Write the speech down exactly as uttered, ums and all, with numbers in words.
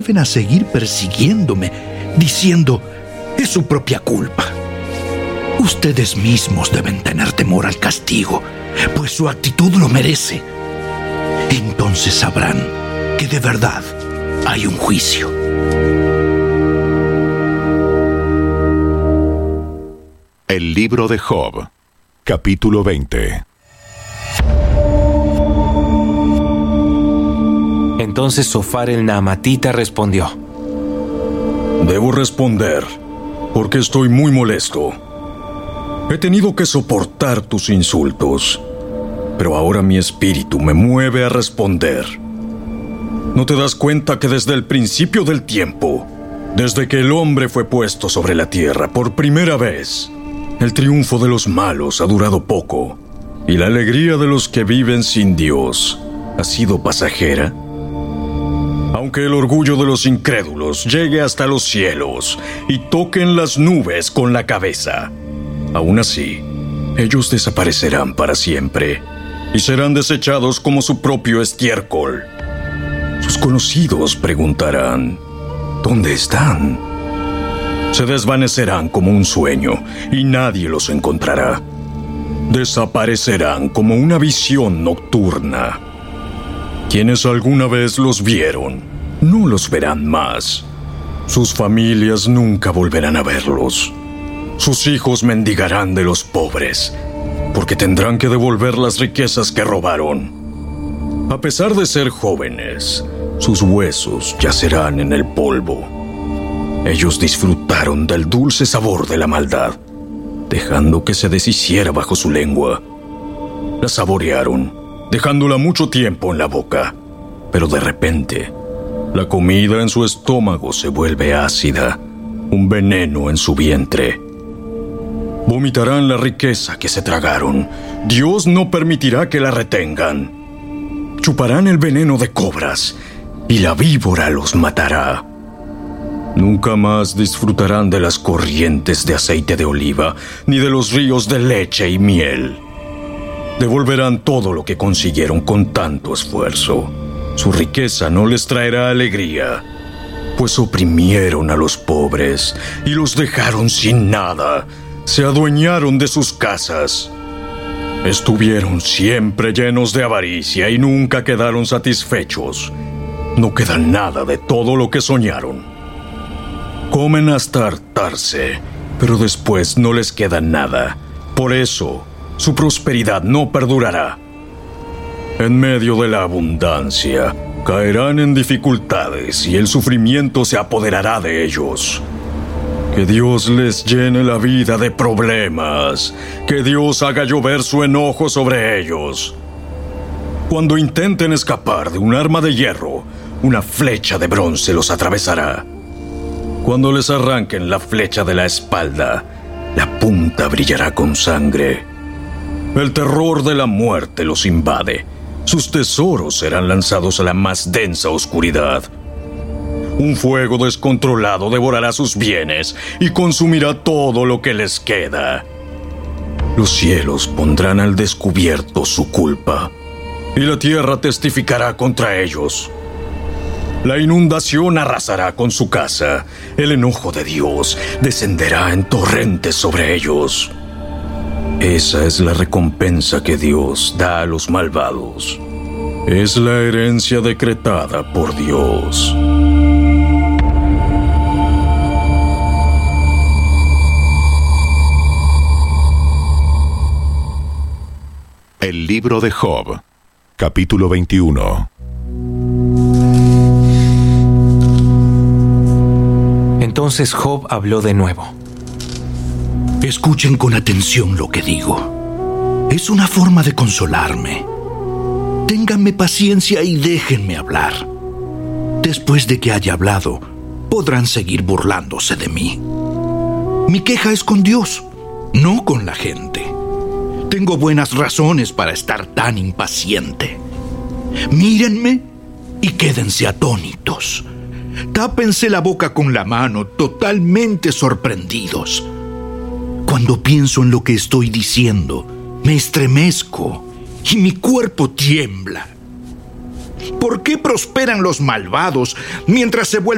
vuelven a seguir persiguiéndome, diciendo, es su propia culpa. Ustedes mismos deben tener temor al castigo, pues su actitud lo merece. Entonces sabrán que de verdad hay un juicio. El libro de Job, capítulo veinte. Entonces Zofar el Naamatita respondió: Debo responder, porque estoy muy molesto. He tenido que soportar tus insultos, pero ahora mi espíritu me mueve a responder. ¿No te das cuenta que desde el principio del tiempo, desde que el hombre fue puesto sobre la tierra por primera vez, el triunfo de los malos ha durado poco, y la alegría de los que viven sin Dios ha sido pasajera? Aunque el orgullo de los incrédulos llegue hasta los cielos y toquen las nubes con la cabeza, aún así, ellos desaparecerán para siempre y serán desechados como su propio estiércol. Sus conocidos preguntarán, ¿dónde están? Se desvanecerán como un sueño y nadie los encontrará. Desaparecerán como una visión nocturna. Quienes alguna vez los vieron, no los verán más. Sus familias nunca volverán a verlos. Sus hijos mendigarán de los pobres, porque tendrán que devolver las riquezas que robaron. A pesar de ser jóvenes, sus huesos yacerán en el polvo. Ellos disfrutaron del dulce sabor de la maldad, dejando que se deshiciera bajo su lengua. La saborearon, dejándola mucho tiempo en la boca, pero de repente, la comida en su estómago se vuelve ácida, un veneno en su vientre. Vomitarán la riqueza que se tragaron. Dios no permitirá que la retengan. Chuparán el veneno de cobras y la víbora los matará. Nunca más disfrutarán de las corrientes de aceite de oliva, ni de los ríos de leche y miel. Devolverán todo lo que consiguieron con tanto esfuerzo. Su riqueza no les traerá alegría, pues oprimieron a los pobres y los dejaron sin nada. Se adueñaron de sus casas. Estuvieron siempre llenos de avaricia y nunca quedaron satisfechos. No queda nada de todo lo que soñaron. Comen hasta hartarse, pero después no les queda nada. Por eso, su prosperidad no perdurará. En medio de la abundancia, caerán en dificultades y el sufrimiento se apoderará de ellos. Que Dios les llene la vida de problemas. Que Dios haga llover su enojo sobre ellos. Cuando intenten escapar de un arma de hierro, una flecha de bronce los atravesará. Cuando les arranquen la flecha de la espalda, la punta brillará con sangre. El terror de la muerte los invade. Sus tesoros serán lanzados a la más densa oscuridad. Un fuego descontrolado devorará sus bienes y consumirá todo lo que les queda. Los cielos pondrán al descubierto su culpa, y la tierra testificará contra ellos. La inundación arrasará con su casa. El enojo de Dios descenderá en torrentes sobre ellos. Esa es la recompensa que Dios da a los malvados. Es la herencia decretada por Dios. El libro de Job, capítulo veintiuno. Entonces Job habló de nuevo. Escuchen con atención lo que digo. Es una forma de consolarme. Ténganme paciencia y déjenme hablar. Después de que haya hablado, podrán seguir burlándose de mí. Mi queja es con Dios, no con la gente. Tengo buenas razones para estar tan impaciente. Mírenme y quédense atónitos. Tápense la boca con la mano, totalmente sorprendidos. Cuando pienso en lo que estoy diciendo, me estremezco y mi cuerpo tiembla. ¿Por qué prosperan los malvados mientras se vuelven